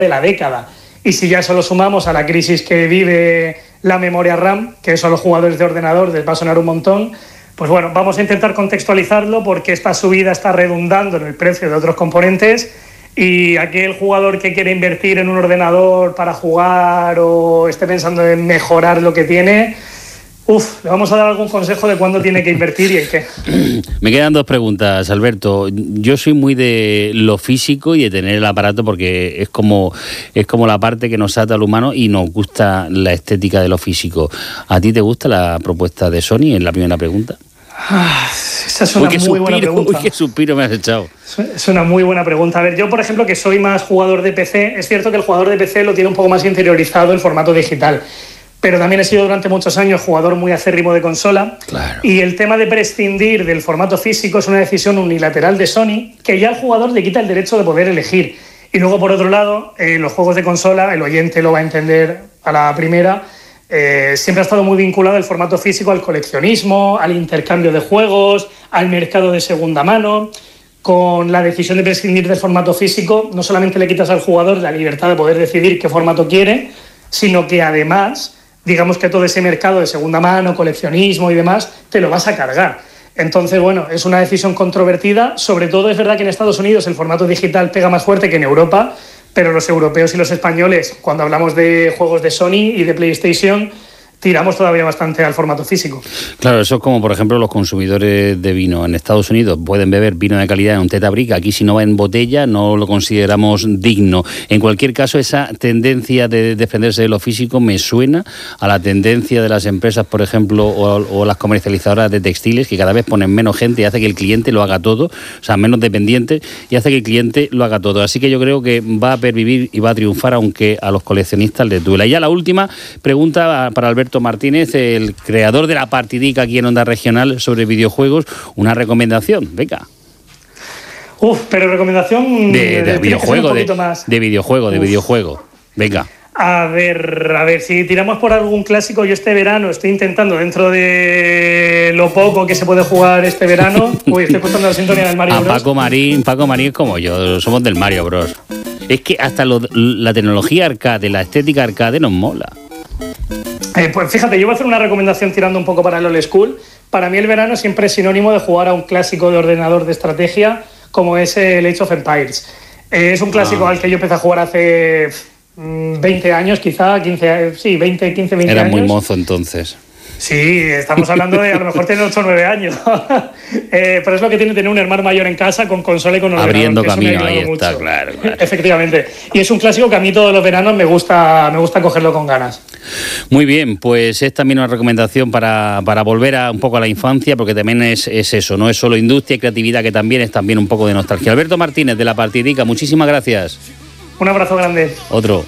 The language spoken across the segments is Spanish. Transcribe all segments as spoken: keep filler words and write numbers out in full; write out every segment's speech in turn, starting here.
de la década. Y si ya eso lo sumamos a la crisis que vive la memoria RAM, que eso a los jugadores de ordenador les va a sonar un montón, pues bueno, vamos a intentar contextualizarlo porque esta subida está redundando en el precio de otros componentes y aquel jugador que quiere invertir en un ordenador para jugar o esté pensando en mejorar lo que tiene, uf, le vamos a dar algún consejo de cuándo tiene que invertir y en qué. Me quedan dos preguntas, Alberto. Yo soy muy de lo físico y de tener el aparato porque es como, es como la parte que nos ata al humano y nos gusta la estética de lo físico. ¿A ti te gusta la propuesta de Sony? Es la primera pregunta. Ah, esa es una uy, muy suspiro, buena pregunta. Uy, qué suspiro me has echado. Es una muy buena pregunta. A ver, yo, por ejemplo, que soy más jugador de P C, es cierto que el jugador de P C lo tiene un poco más interiorizado el formato digital, pero también he sido durante muchos años jugador muy acérrimo de consola. Claro. Y el tema de prescindir del formato físico es una decisión unilateral de Sony que ya al jugador le quita el derecho de poder elegir. Y luego, por otro lado, eh, los juegos de consola, el oyente lo va a entender a la primera, Eh, siempre ha estado muy vinculado el formato físico al coleccionismo, al intercambio de juegos, al mercado de segunda mano. Con la decisión de prescindir del formato físico, no solamente le quitas al jugador la libertad de poder decidir qué formato quiere, sino que además, digamos que todo ese mercado de segunda mano, coleccionismo y demás, te lo vas a cargar. Entonces, bueno, es una decisión controvertida. Sobre todo es verdad que en Estados Unidos el formato digital pega más fuerte que en Europa, pero los europeos y los españoles, cuando hablamos de juegos de Sony y de PlayStation, tiramos todavía bastante al formato físico. Claro, eso es como, por ejemplo, los consumidores de vino. En Estados Unidos pueden beber vino de calidad en un Teta Brick. Aquí, si no va en botella, no lo consideramos digno. En cualquier caso, esa tendencia de defenderse de lo físico me suena a la tendencia de las empresas, por ejemplo, o, o las comercializadoras de textiles, que cada vez ponen menos gente y hace que el cliente lo haga todo, o sea, menos dependientes, y hace que el cliente lo haga todo. Así que yo creo que va a pervivir y va a triunfar, aunque a los coleccionistas les duela. Y ya la última pregunta para Alberto Martínez, el creador de la Partidica aquí en Onda Regional sobre videojuegos, una recomendación, venga. Uf, pero recomendación de, de videojuego, de, más. de videojuego, de Uf. videojuego, venga. A ver, a ver, si tiramos por algún clásico, yo este verano estoy intentando, dentro de lo poco que se puede jugar este verano, uy, estoy escuchando la sintonía del Mario a Bros. Paco Marín, Paco Marín es como yo, somos del Mario Bros. Es que hasta lo, la tecnología arcade, la estética arcade nos mola. Eh, pues fíjate, yo voy a hacer una recomendación tirando un poco para el old school. Para mí el verano siempre es sinónimo de jugar a un clásico de ordenador de estrategia como es el Age of Empires. Eh, es un clásico ah. al que yo empecé a jugar hace mmm, veinte años, quizá, quince, sí, veinte, quince, veinte Era años. Era muy mozo entonces. Sí, estamos hablando de a lo mejor tener ocho o nueve años. eh, pero es lo que tiene tener un hermano mayor en casa con consola y con ordenador. Abriendo camino, ahí mucho. Está, claro, claro. Efectivamente. Y es un clásico que a mí todos los veranos me gusta, me gusta cogerlo con ganas. Muy bien, pues es también una recomendación para, para volver a un poco a la infancia, porque también es, es eso, no es solo industria y creatividad, que también es también un poco de nostalgia. Alberto Martínez, de la Partidica, muchísimas gracias. Un abrazo grande. Otro.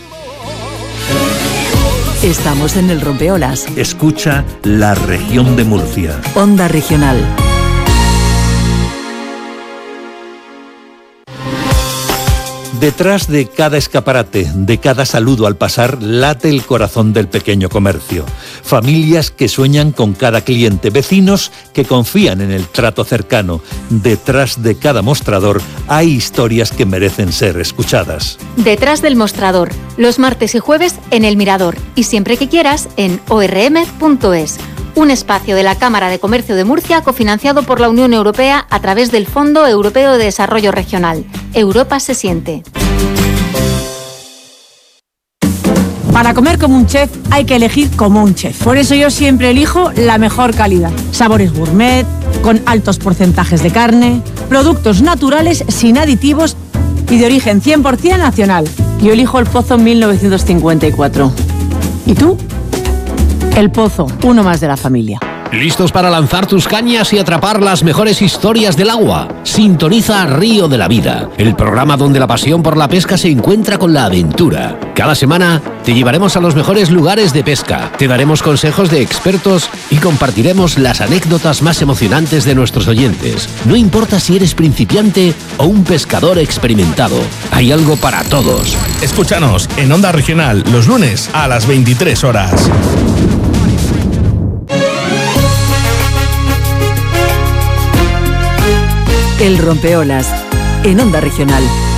Estamos en el Rompeolas. Escucha La Región de Murcia. Onda Regional. Detrás de cada escaparate, de cada saludo al pasar, late el corazón del pequeño comercio. Familias que sueñan con cada cliente, vecinos que confían en el trato cercano. Detrás de cada mostrador hay historias que merecen ser escuchadas. Detrás del mostrador, los martes y jueves en El Mirador y siempre que quieras en o r m punto es. Un espacio de la Cámara de Comercio de Murcia cofinanciado por la Unión Europea a través del Fondo Europeo de Desarrollo Regional. Europa se siente. Para comer como un chef hay que elegir como un chef. Por eso yo siempre elijo la mejor calidad. Sabores gourmet, con altos porcentajes de carne, productos naturales sin aditivos y de origen cien por ciento nacional. Yo elijo El Pozo mil novecientos cincuenta y cuatro. ¿Y tú? El Pozo, uno más de la familia. ¿Listos para lanzar tus cañas y atrapar las mejores historias del agua? Sintoniza Río de la Vida, el programa donde la pasión por la pesca se encuentra con la aventura. Cada semana te llevaremos a los mejores lugares de pesca, te daremos consejos de expertos y compartiremos las anécdotas más emocionantes de nuestros oyentes. No importa si eres principiante o un pescador experimentado, hay algo para todos. Escúchanos en Onda Regional los lunes a las veintitrés horas. El Rompeolas, en Onda Regional.